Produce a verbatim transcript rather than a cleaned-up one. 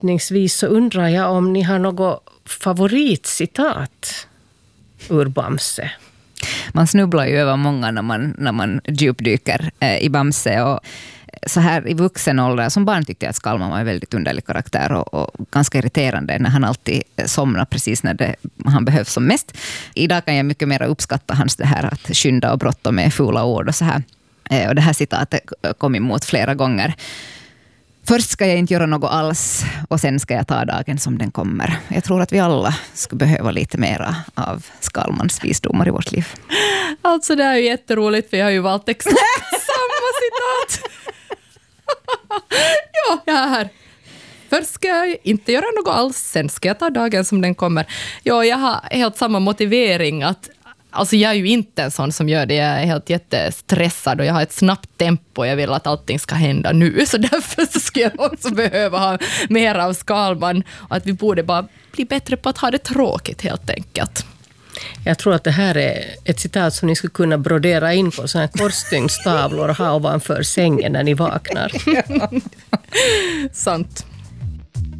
avslutningsvis så undrar jag om ni har något favoritcitat ur Bamse. Man snubblar ju över många när man, när man djupdyker eh, i Bamse, och så här i vuxen ålder, som barn tyckte jag att Skalman var en väldigt underlig karaktär och, och ganska irriterande när han alltid somnar precis när det, han behövs som mest. Idag kan jag mycket mer uppskatta hans det här att skynda och bråttom med fula ord och så här. Eh, och det här citatet kom emot flera gånger. Först ska jag inte göra något alls och sen ska jag ta dagen som den kommer. Jag tror att vi alla skulle behöva lite mera av Skalmans visdomar i vårt liv. Alltså det är ju jätteroligt, för jag har ju valt exakt samma citat. Ja, jag är här. Först ska jag inte göra något alls, sen ska jag ta dagen som den kommer. Ja, jag har helt samma motivering att alltså jag är ju inte en sån som gör det. Jag är helt jättestressad och jag har ett snabbt tempo. Jag vill att allting ska hända nu. Så därför så skulle jag också behöva ha mer av Skalman. Och att vi borde bara bli bättre på att ha det tråkigt helt enkelt. Jag tror att det här är ett citat som ni skulle kunna brodera in på sådana korsstyngstavlor och ha ovanför sängen när ni vaknar. Sant.